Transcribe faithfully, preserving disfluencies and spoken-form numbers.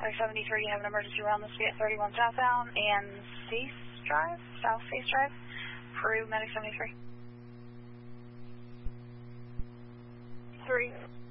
Medic seventy-three, you have an emergency around the city at thirty-one southbound and Cease Drive, South Cease Drive. Peru, Medic seventy-three. Three.